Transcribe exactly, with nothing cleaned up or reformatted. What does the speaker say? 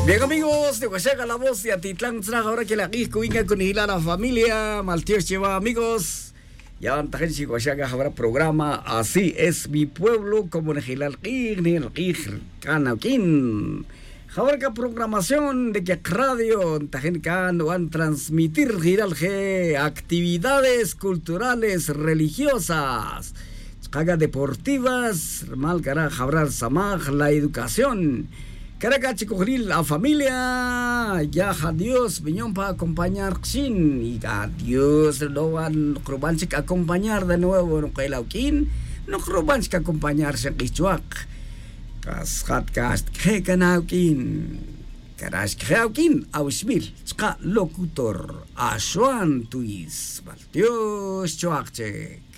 Bien amigos, de Huachaca la voz de Atitlán, ahora que la Quisco Inca con la familia, Maltios lleva amigos. Ya van a si Huachaca habrá programa, así es mi pueblo, como Nejilal Quig, Nejilal Quig, Canauquín. Ahora que programación de que radio, Tajen Can van a transmitir giralge actividades culturales religiosas, haga deportivas, mal cara, hablar samaj, la educación. Caracas, Chicojril, la familia, ya a Dios, vinieron para acompañar sin y a Dios lo van a acompañar de nuevo en Kailauquín, no van a acompañarse en Quichuac. Kashat Kast, Kekanauquín, Karash Keauquín, Ausmil, Ska locutor, Ashuan Tuis, Dios Chuache.